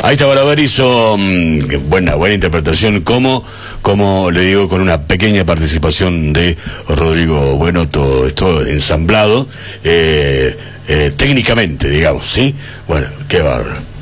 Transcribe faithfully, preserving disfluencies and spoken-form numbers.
Ahí está Barabarizo, mmm, buena, buena interpretación, como, como le digo, con una pequeña participación de Rodrigo Bueno, todo esto ensamblado, eh, eh, técnicamente, digamos, ¿sí? Bueno, qué bárbaro.